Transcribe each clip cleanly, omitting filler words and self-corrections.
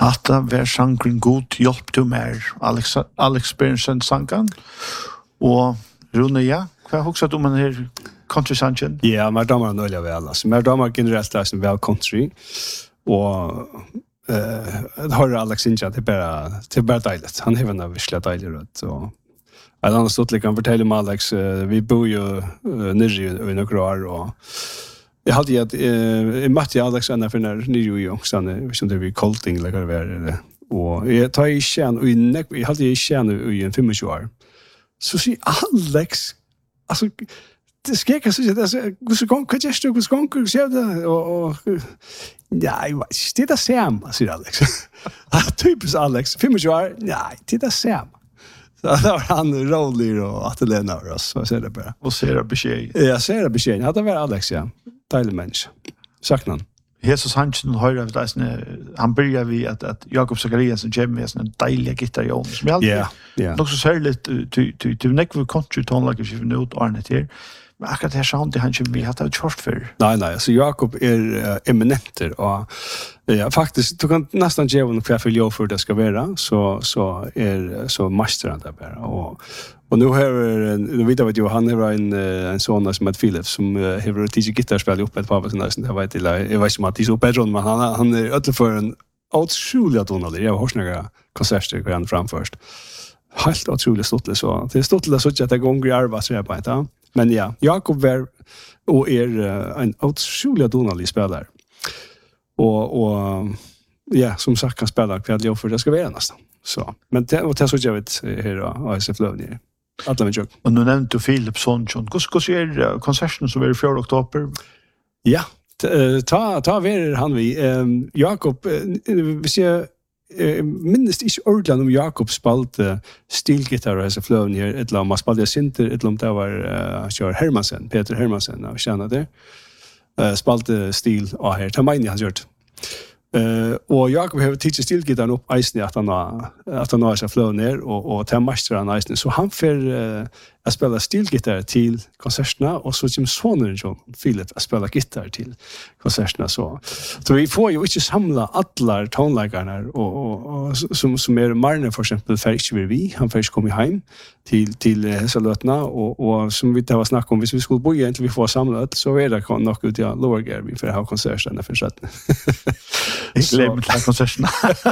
Hatta vær sangren god hjelp du mer, Alex Berensen sangan. Og Rune, ja, hva husker du om den her country-sangen? Ja, men damer er nøylig vel. Altså. Men damer generelt er vel country. Og det har Alex Inja, det er bare deilig. Han har en virkelig deilig rødt. Og en annen stått kan fortelle om Alex, vi bor jo nere i noen år, og jeg hadde at jeg møtte Alex enn for nere i Jungstan, hvis det var kolting eller hva det var. Og jeg tar i kjenne, og jeg hadde i kjenne i en 25 år. Så sier Alex, altså, det skrek jeg sånn, hva gjør du, hvordan går det? Og nei, det er det samme, sier Alex. Typisk Alex, 25 år, nei, det er det samme. Så da var han rolig og attelena over oss, så ser det bare. Og ser det beskjed. Ja, ser det beskjed. Ja, det var Alex, ja. Deilig menneske. Sakna han. Jesus Hansen høyre av deg, han begynner vi at Jakob Zachariasen kommer med en deilig gitar i ånden, som jeg alltid nok så særlig til nekve country tonelager som vi nå ut Arne til. Men akkurat det sound han kommer vi hatt av kjort før. Nei, så Jakob eminenter, og faktisk, du kan nesten gjøre noe hva for for det skal være, så master han det bare. Og nu vet jag ju han har en son som heter Philip som har tidigt gitarrspel upp ett par av nästan jag vet inte att det är så Pedron men han är öll för en otroligt Donald. Jag har snäga konserter går han fram först. Helt otroligt stort så. Det är stort så att det går i arva så på det. Men ja, Jakob var och en otroligt Donald spelare. Och ja, som sagt kan spela kväll för det ska vara nästan. Så. Men det så jag vet här då ASF Lövnir. Alla med jag. Och nu nämnde du Philip Sonson. Hur konserten som är 4 oktober? Ja, ta ver han vi. Jakob, hvis jeg minnes ikke ordentlig om Jakob spalte stilgitarr og fløven her, et eller annet, man spalte Sinter, et eller annet, det var Hermansen, Peter Hermansen, av kjenner det. Spalte stil av her, det mener jeg han gjort. Og Jakob har tidsi stilgitarren opp eisen at han har seg fløven ner og til master han eisen. Så han får spela stilgitarr til konserterna og så kommer sonen John Philip spela gitarr til konserterna. Så vi får jo ikke samla alla tonelagarna og som Marne for eksempel får ikke vi. Han får ikke komme hjem til hessa løtna og som vi har snakket om, hvis vi skulle bo igjen til vi får samlet, så det nok ut i Lower Gerby for å ha konserterna for sett. Jeg glemmer til konserterna.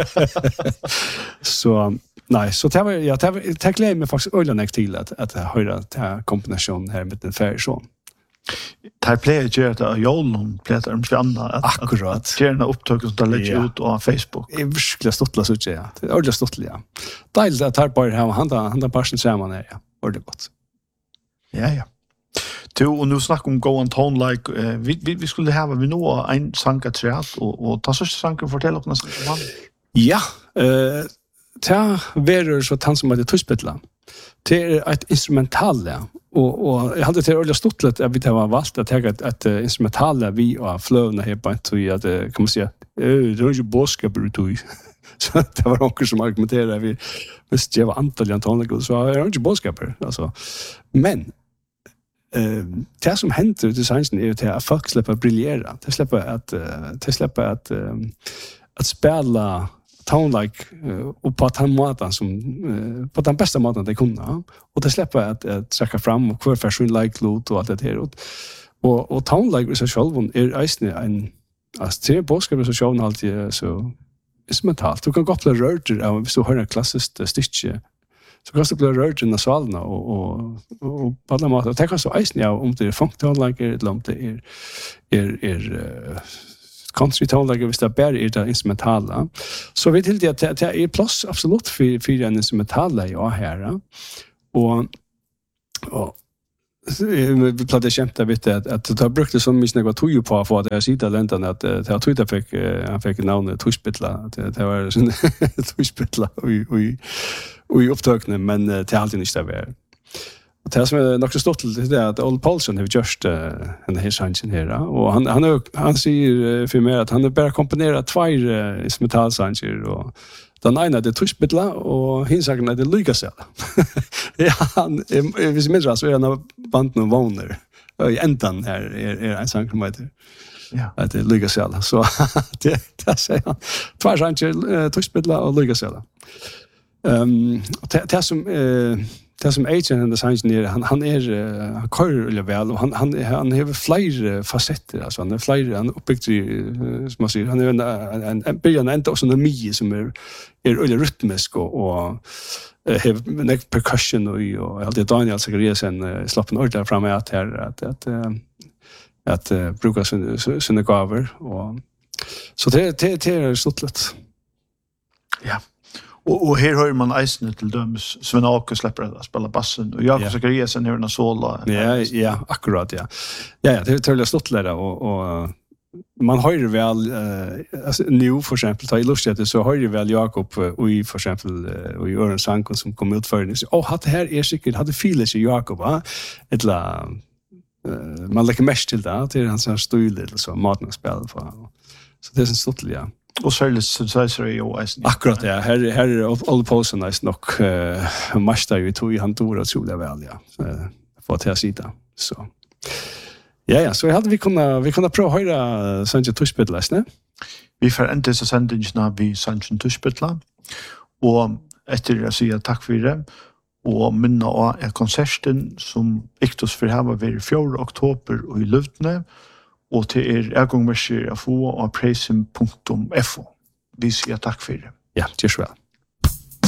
Så nej, så det gleder meg faktisk øyne til at høyre til kombinasjonen her med den færre sånn. Det pleier ikke at Jolon pleier det annet. Akkurat. Gjerne opptøk som det legger ut på Facebook. Det er virkelig stottelig, synes jeg. Det er ordentlig stottelig, ja. Deilig at det bare her, han tar parsen sammen her, ja. Ordentlig godt. Ja. Og nu snakker om Go on Tone Like. Vi skulle ha vi nå en sang av treet, og ta sørste sangen fortelle oss om han. Ja, det er så tann som heter Tussbytla. Det er et instrumentale, og jeg hadde til å stått litt at vi har valgt å ta et instrumentale vi og fløvene her på en tog, at kan man si, det er ikke båtskaper ut i. Så det var noen som argumenterer, hvis det var antall antonlegg, så er det ikke båtskaper. Men det som hender til sangen er at folk slipper å briljere. De slipper at spela tone-like och på den måten som på den bästa måten de kunde och det släpper att träcka fram och kvar fashion like loot och allt det här och tone-like så själv är en tre boskap så själv alltid så instrumentalt du kan gå på rörter av så hör en klassisk stitche så kan det bli rörter i nasalna och på den måten det kan så om det är funk tone-like eller om det är country tonelager hvis det bare er det instrumentale. Så vi til det at det er plass absolutt for en instrumentale her. Og vi platte kjempe vet at det har brukt det så mye jeg tog på for at jeg sier til lentene at det har tog han fikk navnet Tussbytla. Det var sånn Tussbytla i opptøkene, men det er alltid ikke det vi er. Og det som er nok så stort til det er at Ole Paulsen har gjort denne her sangen her, og han sier for meg at han har bare komponeret 2 instrumentalsanger, og den ene er det Tussbytla, og hinsaken er det Lygasel. Ja, hvis jeg minner så er han av banden og vågner, og i enden her er en sang som heter Att det lyckas alla. Så det säger han. Två sanger tuschbitla och lyckas alla. Det som agent and the engineer han kör eller väl och han har fler facetter alltså han har fler han uppbyggt som man säger han är en början ända också en mie som är eller rytmisk och har neck percussion och alltid Daniel Zachariasen slapp en order fram att här att bruka sina gaver och så det är stort. Ja. Och här hör man eisen till döms Sven Åke släpper att spela bassen och Jakob Zachariasen hör en solo. Ja, akkurat ja. Ja, det är stort lära och man hör väl alltså nu för exempel ta i lustigt så hör ju väl Jakob och i för exempel och i Örn Sanko som kom ut för det. Att det här är säkert hade feeling i Jakob va? Ettla man lägger mest till det till hans stil eller så matnaspel för. Så det är så stort ja. Och särskilt synthesizer är ju eisen. Akkurat ja, här är all posen nice nog masta ju tog han tror att det väl ja. För att jag sitta så. Ja, så hade vi kunna prova höra Sancho Tuschbitla, ne? Vi får inte så sändningen vi Sancho Tuschbitla och efter att säga tack för det och minna av konserten som Iktos för här var vid 4 oktober och i Lövdne och till gångmässigt att få av prisen.fo. Vi säger tack för det. Ja, det är så väl.